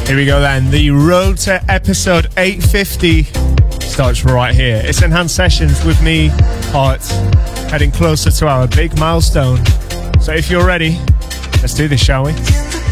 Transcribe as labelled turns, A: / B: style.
A: Here we go then. The road to episode 850 starts right here. It's Enhanced Sessions with me, Hart, heading closer to our big milestone. So if you're ready, let's do this, shall we?